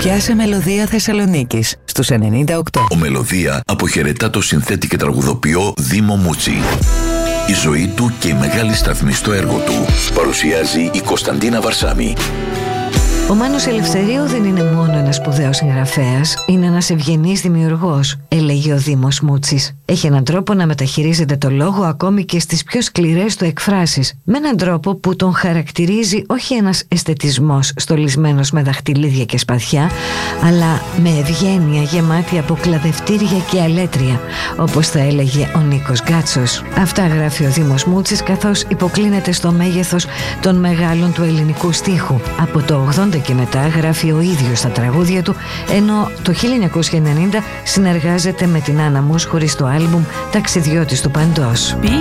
Πιάσε Μελωδία Θεσσαλονίκης στους 98. Ο Μελωδία αποχαιρετά το συνθέτη και τραγουδοποιό Δήμο Μούτσι. Η ζωή του και η μεγάλη σταθμή στο έργο του παρουσιάζει η Κωνσταντίνα Βαρσάμι. Ο Μάνος Ελευθερίου δεν είναι μόνο ένας σπουδαίος συγγραφέας, είναι ένας ευγενής δημιουργός, έλεγε ο Δήμος Μούτσης. Έχει έναν τρόπο να μεταχειρίζεται το λόγο ακόμη και στις πιο σκληρές του εκφράσεις. Με έναν τρόπο που τον χαρακτηρίζει όχι ένας αισθετισμός στολισμένος με δαχτυλίδια και σπαθιά, αλλά με ευγένεια γεμάτη από κλαδευτήρια και αλέτρια, όπως θα έλεγε ο Νίκος Γκάτσος. Αυτά γράφει ο Δήμος Μούτσης καθώς υποκλίνεται στο μέγεθος των μεγάλων του ελληνικού στίχου. Από το 80 και μετά γράφει ο ίδιος τα τραγούδια του, ενώ το 1990 συνεργάζεται με την Άννα Μόσχουρη στο άλμπουμ «Ταξιδιώτης του Παντός».